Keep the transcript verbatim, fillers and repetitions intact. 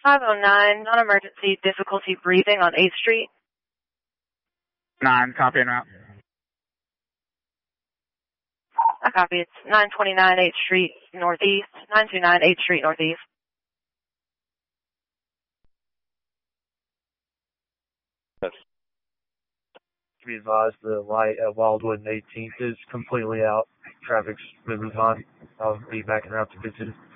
five oh nine, non-emergency, difficulty breathing on eighth Street. nine, copy and route. I copy. It's nine twenty-nine eighth Street Northeast, nine two nine eighth Street Northeast. To be advised, the light at Wildwood and eighteenth is completely out. Traffic's moving on. I'll be back in route to visit.